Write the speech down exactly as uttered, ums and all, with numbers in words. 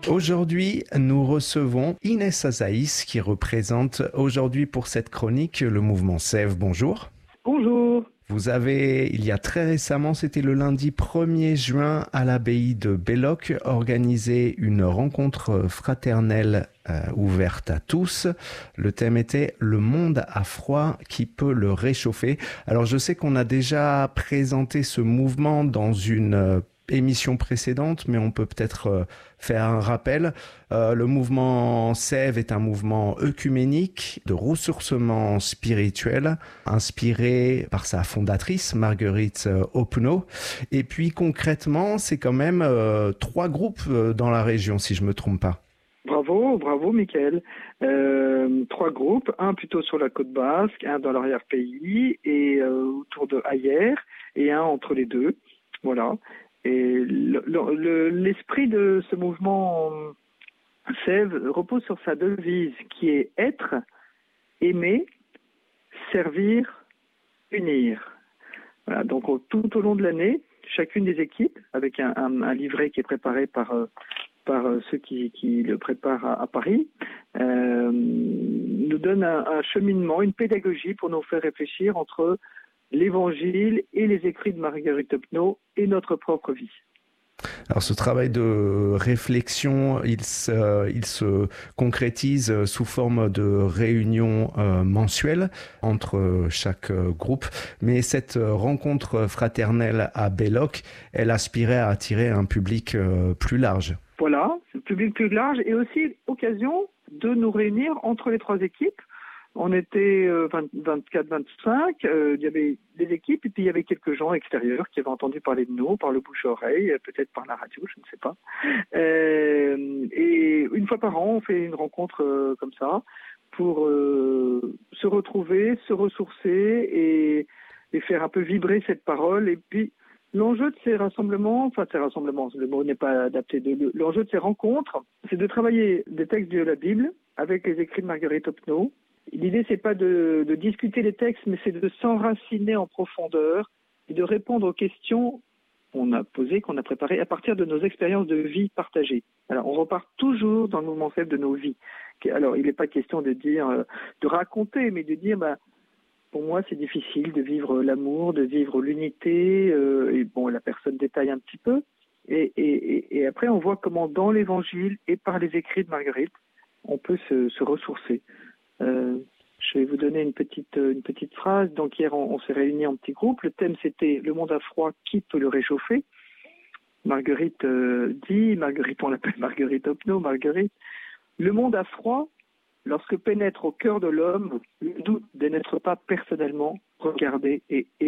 Aujourd'hui, nous recevons Inès Azaïs qui représente aujourd'hui pour cette chronique le mouvement Sève. Bonjour. Bonjour. Vous avez, il y a très récemment, c'était le lundi premier juin à l'abbaye de Belloc, organisé une rencontre fraternelle euh, ouverte à tous. Le thème était « Le monde à froid qui peut le réchauffer ». Alors je sais qu'on a déjà présenté ce mouvement dans une euh, émission précédente, mais on peut peut-être euh, faire un rappel. Euh, le mouvement Sève est un mouvement œcuménique de ressourcement spirituel, inspiré par sa fondatrice, Marguerite Opnaud. Et puis concrètement, c'est quand même euh, trois groupes euh, dans la région, si je me trompe pas. Bravo, bravo Mickaël. Euh, trois groupes, un plutôt sur la côte basque, un dans l'arrière-pays et euh, autour de Hayères, et un entre les deux. Voilà. Et le, le, l'esprit de ce mouvement Sève repose sur sa devise qui est être, aimer, servir, unir. Voilà, donc tout au long de l'année, chacune des équipes, avec un, un, un livret qui est préparé par, par ceux qui, qui le préparent à, à Paris, euh, nous donne un, un cheminement, une pédagogie pour nous faire réfléchir entre l'Évangile et les écrits de Marguerite Opnaud et notre propre vie. Alors ce travail de réflexion, il se, il se concrétise sous forme de réunions euh, mensuelles entre chaque groupe. Mais cette rencontre fraternelle à Belloc, elle aspirait à attirer un public euh, plus large. Voilà, un public plus large et aussi occasion de nous réunir entre les trois équipes. On était euh, vingt-quatre vingt-cinq, euh, il y avait des équipes et puis il y avait quelques gens extérieurs qui avaient entendu parler de nous, par le bouche-oreille, peut-être par la radio, je ne sais pas. Euh, et une fois par an, on fait une rencontre euh, comme ça pour euh, se retrouver, se ressourcer et, et faire un peu vibrer cette parole. Et puis l'enjeu de ces rassemblements, enfin ces rassemblements, le mot n'est pas adapté, de, l'enjeu de ces rencontres, c'est de travailler des textes de la Bible avec les écrits de Marguerite Opnaud. L'idée, c'est pas de, de discuter les textes, mais c'est de s'enraciner en profondeur et de répondre aux questions qu'on a posées, qu'on a préparées à partir de nos expériences de vie partagées. Alors, on repart toujours dans le mouvement faible de nos vies. Alors, il n'est pas question de dire, de raconter, mais de dire, bah, pour moi, c'est difficile de vivre l'amour, de vivre l'unité, euh, et bon, la personne détaille un petit peu. Et, et, et après, on voit comment dans l'Évangile et par les écrits de Marguerite, on peut se, se ressourcer. Euh, je vais vous donner une petite, une petite phrase. Donc hier, on, on s'est réunis en petits groupes. Le thème, c'était « Le monde à froid, qui peut le réchauffer ?» Marguerite euh, dit, Marguerite, on l'appelle Marguerite Opnaud, Marguerite, « Le monde à froid, lorsque pénètre au cœur de l'homme, le doute de n'être pas personnellement regardé et